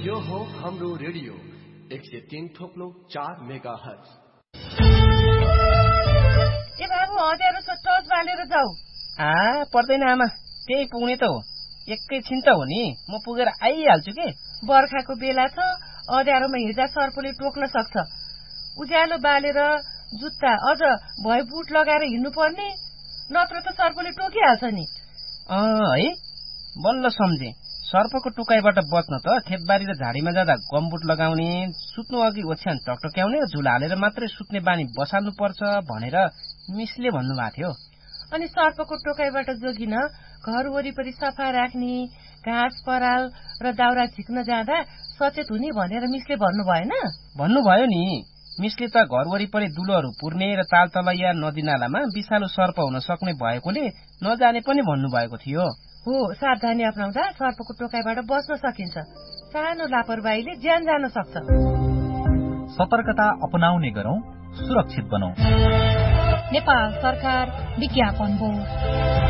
यो हो हाम्रो रेडियो 103.4 मेगाहर्ज। ए बाबु हँदेर टर्च बालेर जाऊ। पर्दैन आमा, त्यही पुग्ने त हो। एकैछिन त हो नि, म पुगेर आइहाल्छु के। बर्खाको बेला छ, अँध्यारोमा हिँड्दा सर्पले टोक्न सक्छ। उज्यालो बालेर जुत्ता अझ भए बुट लगाएर हिँड्नु पर्ने, नत्र त सर्पले टोकिहाल्छ नि। है, बल्ल सम्झे। सर्पको टोकाइबाट बच्न त खेतबारी र झाडीमा जाँदा गमबुट लगाउने, सुत्नु अघि ओछ्यान टकटक्याउने र झुला हालेर मात्रै सुत्ने बानी बसाल्नु पर्छ भनेर मिसले भन्नुभएको थियो। अनि सर्पको टोकाइबाट जोगिन घर वरिपरि सफा राख्ने, घाँस पराल र दाउरा झिक्न जाँदा सचेत हुने भनेर मिसले भन्नु भएन? भन्नुभयो नि। मिसले त घर वरिपरि दुलोहरू पुर्ने र तालतलैया नदीनालामा विषालु सर्प हुन सक्ने भएकोले नजाने पनि भन्नुभएको थियो। हो, सावधानी अपनाउँदा सर्पको टोकाइबाट बच्न सकिन्छ। सानो लापरवाहीले ज्यान जान सक्छ। सतर्कता अपनाउने गरौं, सुरक्षित बनौं। नेपाल सरकार विज्ञापन बोर्ड।